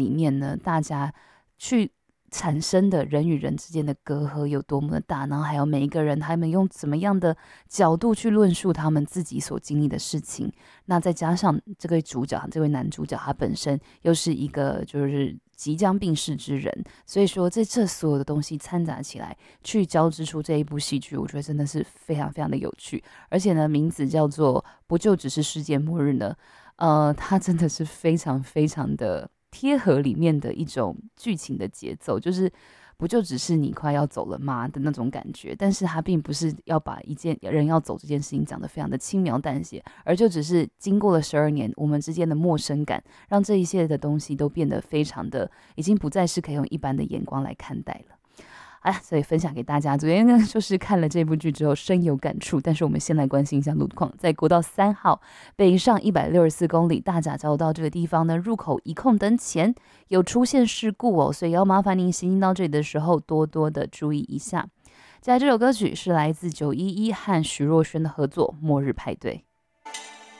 里面呢，大家去产生的人与人之间的隔阂有多么的大，然后还有每一个人他们用怎么样的角度去论述他们自己所经历的事情。那再加上这个主角，这位男主角他本身又是一个就是即将病逝之人，所以说这所有的东西掺杂起来，去交织出这一部戏剧，我觉得真的是非常非常的有趣。而且呢，名字叫做不就只是世界末日呢？它真的是非常非常的贴合里面的一种剧情的节奏，就是不就只是你快要走了吗的那种感觉，但是它并不是要把一件人要走这件事情讲得非常的轻描淡写，而就只是经过了12年，我们之间的陌生感，让这一切的东西都变得非常的，已经不再是可以用一般的眼光来看待了。哎呀，所以分享给大家。昨天呢，就是看了这部剧之后深有感触。但是我们先来关心一下路况，在国道3号北上164公里大甲交道这个地方呢，入口一控灯前有出现事故哦，所以要麻烦您行进到这里的时候多多的注意一下。接下来这首歌曲是来自911和徐若瑄的合作《末日派对》。